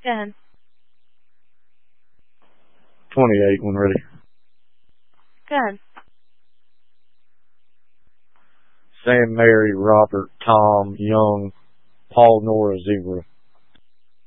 Go ahead. 28 when ready. Go ahead. Sam, Mary, Robert, Tom, Young, Paul, Nora, Zebra.